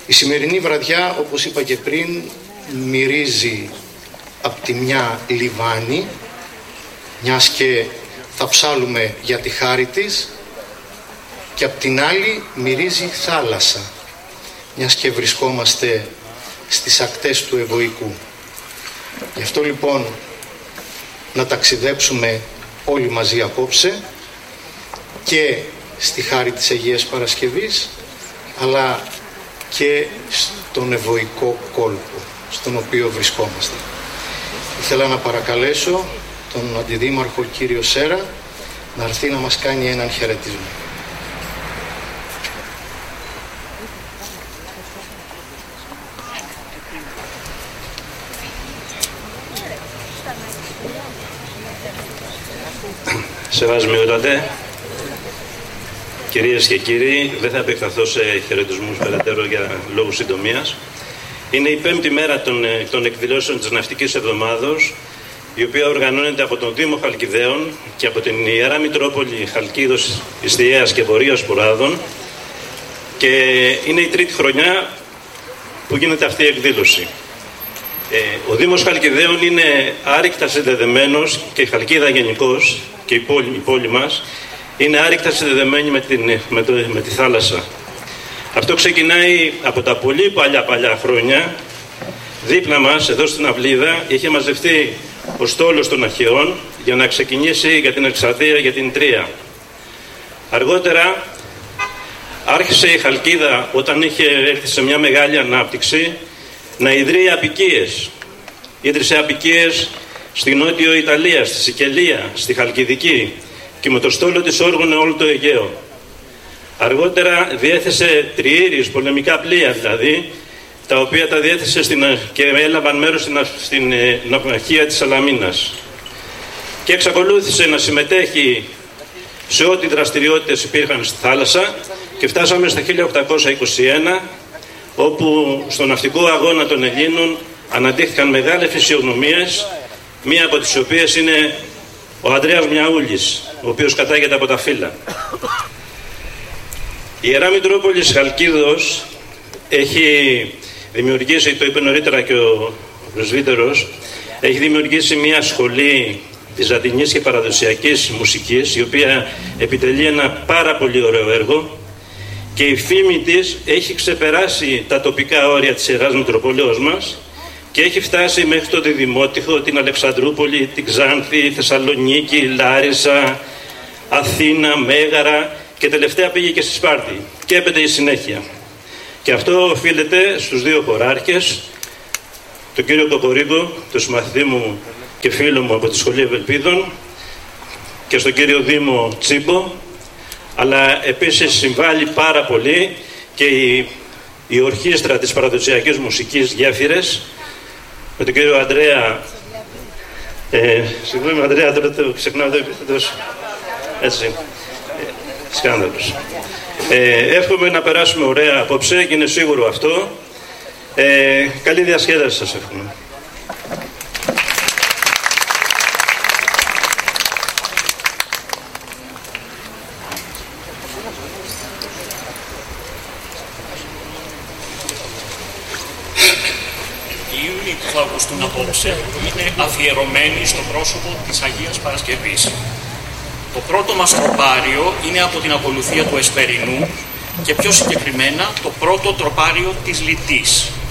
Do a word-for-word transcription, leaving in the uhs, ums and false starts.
Η σημερινή βραδιά, όπως είπα και πριν, μυρίζει απ' τη μια λιβάνι, μιας και θα ψάλουμε για τη χάρη της, και απ' την άλλη μυρίζει θάλασσα, μιας και βρισκόμαστε στις ακτές του Ευωικού. Γι' αυτό λοιπόν να ταξιδέψουμε όλοι μαζί απόψε και στη χάρη της Αγίας Παρασκευής, αλλά και στον Ευωικό κόλπο στον οποίο βρισκόμαστε. Ήθελα να παρακαλέσω τον Αντιδήμαρχο κύριο Σέρα να έρθει να μας κάνει έναν χαιρετισμό. Σεβασμιότατε, κυρίες και κύριοι, δεν θα επεκταθώ σε χαιρετισμούς περαιτέρω για λόγους συντομίας. Είναι η πέμπτη μέρα των, των εκδηλώσεων της Ναυτικής Εβδομάδος, η οποία οργανώνεται από τον Δήμο Χαλκιδαίων και από την Ιερά Μητρόπολη Χαλκίδος, Ιστιαίας και Βορείας Ποράδων, και είναι η τρίτη χρονιά που γίνεται αυτή η εκδήλωση. Ε, ο Δήμος Χαλκιδαίων είναι άρρηκτα συνδεδεμένος, και η Χαλκίδα γενικώς, και η πόλη, η πόλη μας είναι άρρηκτα συνδεδεμένη με, την, με, το, με τη θάλασσα. Αυτό ξεκινάει από τα πολύ παλιά παλιά χρόνια. Δίπλα μας, εδώ στην Αυλίδα, είχε μαζευτεί ο στόλος των Αχαιών για να ξεκινήσει για την Εξαδία, για την Τρία. Αργότερα άρχισε η Χαλκίδα, όταν είχε έρθει σε μια μεγάλη ανάπτυξη, να ιδρύει απικίες. Ίδρυσε απικίες στη Νότιο Ιταλία, στη Σικελία, στη Χαλκιδική, και με το στόλο της όργωνε όλο το Αιγαίο. Αργότερα διέθεσε τριήρεις, πολεμικά πλοία δηλαδή, τα οποία τα διέθεσε στην, και έλαβαν μέρος στην, στην ναυμαχία της Σαλαμίνας. Και εξακολούθησε να συμμετέχει σε ό,τι δραστηριότητες υπήρχαν στη θάλασσα, και φτάσαμε στα χίλια οκτακόσια είκοσι ένα, όπου στον ναυτικό αγώνα των Ελλήνων αναδείχθηκαν μεγάλες φυσιογνωμίες, μία από τις οποίες είναι ο Ανδρέας Μιαούλης, ο οποίος κατάγεται από τα Φύλλα. Η Ιερά Μητρόπολης Χαλκίδος έχει δημιουργήσει, το είπε νωρίτερα και ο πρεσβύτερος, έχει δημιουργήσει μια σχολή βυζαντινής και παραδοσιακής μουσικής, η οποία επιτελεί ένα πάρα πολύ ωραίο έργο, και η φήμη της έχει ξεπεράσει τα τοπικά όρια της Ιεράς Μητροπολέως μας και έχει φτάσει μέχρι το Διδημότυχο, την Αλεξανδρούπολη, την Ξάνθη, Θεσσαλονίκη, Λάρισα, Αθήνα, Μέγαρα, και τελευταία πήγε και στη Σπάρτη, και έπεται η συνέχεια. Και αυτό οφείλεται στους δύο χωράρχες, τον κύριο Κοκορίκο, τον συμμαθητή μου και φίλο μου από τη Σχολή Ευελπίδων, και στον κύριο Δήμο Τσίμπο, αλλά επίσης συμβάλλει πάρα πολύ και η, η ορχήστρα της παραδοσιακής μουσικής Γέφυρες, με τον κύριο Ανδρέα, ε, συγγνώμη Ανδρέα, τώρα το ξεχνάω το επίθετος, έτσι, ε, σκάνδαλος. Ε, εύχομαι να περάσουμε ωραία απόψε, και είναι σίγουρο αυτό. Ε, καλή διασκέδαση σας εύχομαι. Οι ύμνοι που θα ακουστούν απόψε είναι αφιερωμένοι στο πρόσωπο της Αγίας Παρασκευής. Το πρώτο μας τροπάριο είναι από την ακολουθία του Εσπερινού, και πιο συγκεκριμένα το πρώτο τροπάριο της Λιτής.